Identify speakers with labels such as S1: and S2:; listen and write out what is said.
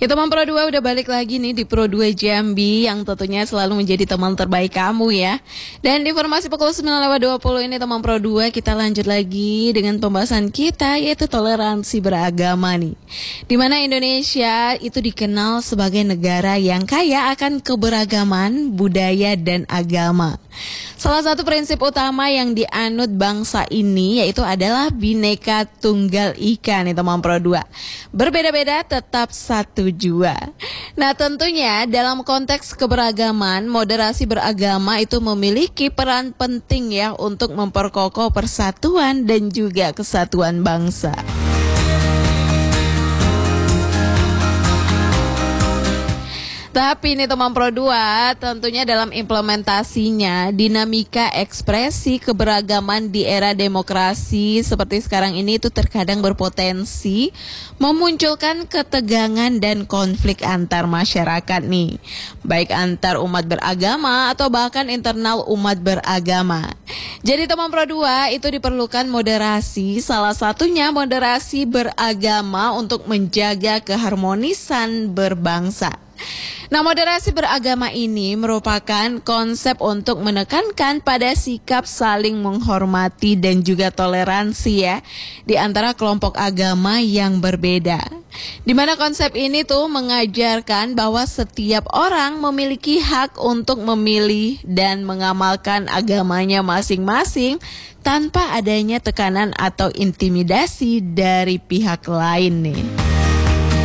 S1: Ya teman Pro 2 udah balik lagi nih di Pro 2 Jambi yang tentunya selalu menjadi teman terbaik kamu ya. Dan di informasi pukul 9:20 ini teman Pro 2 kita lanjut lagi dengan pembahasan kita yaitu toleransi beragama nih. Dimana Indonesia itu dikenal sebagai negara yang kaya akan keberagaman budaya dan agama. Salah satu prinsip utama yang dianut bangsa ini yaitu adalah Bhinneka Tunggal Ika nih teman Pro 2. Berbeda-beda tetap satu jua. Nah tentunya dalam konteks keberagaman, moderasi beragama itu memiliki peran penting ya untuk memperkokoh persatuan dan juga kesatuan bangsa. Tapi nih teman Pro 2, tentunya dalam implementasinya, dinamika ekspresi keberagaman di era demokrasi seperti sekarang ini itu terkadang berpotensi memunculkan ketegangan dan konflik antar masyarakat nih. Baik antar umat beragama atau bahkan internal umat beragama. Jadi teman Pro 2 itu diperlukan moderasi, salah satunya moderasi beragama untuk menjaga keharmonisan berbangsa. Nah, moderasi beragama ini merupakan konsep untuk menekankan pada sikap saling menghormati dan juga toleransi ya di antara kelompok agama yang berbeda. Di mana konsep ini tuh mengajarkan bahwa setiap orang memiliki hak untuk memilih dan mengamalkan agamanya masing-masing tanpa adanya tekanan atau intimidasi dari pihak lain nih.